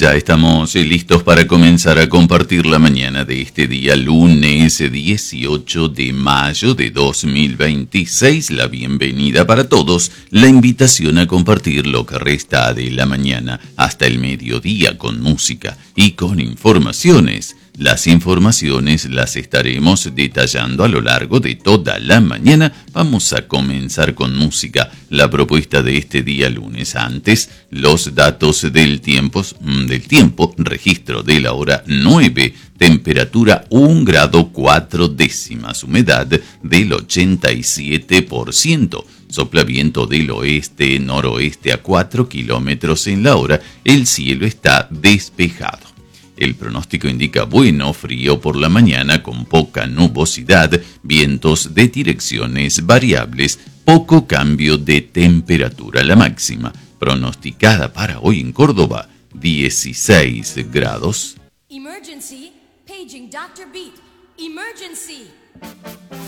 Ya estamos listos para comenzar a compartir la mañana de este día, lunes 18 de mayo de 2026. La bienvenida para todos, la invitación a compartir lo que resta de la mañana hasta el mediodía con música y con informaciones. Las informaciones las estaremos detallando a lo largo de toda la mañana. Vamos a comenzar con música. La propuesta de este día lunes. Antes, los datos del tiempo, registro de la hora 9, temperatura 1 grado 4 décimas, humedad del 87%. Sopla viento del oeste-noroeste a 4 kilómetros en la hora. El cielo está despejado. El pronóstico indica frío por la mañana con poca nubosidad, vientos de direcciones variables, poco cambio de temperatura. La máxima pronosticada para hoy en Córdoba, 16 grados. Emergency, paging Dr. Beat. Emergency.